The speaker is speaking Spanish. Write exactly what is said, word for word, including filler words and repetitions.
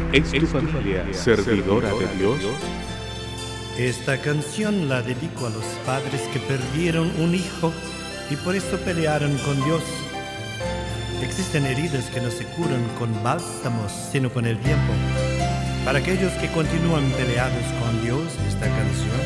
¿Es tu familia servidora de Dios? Esta canción la dedico a los padres que perdieron un hijo y por esto pelearon con Dios. Existen heridas que no se curan con bálsamos, sino con el tiempo. Para aquellos que continúan peleados con Dios, esta canción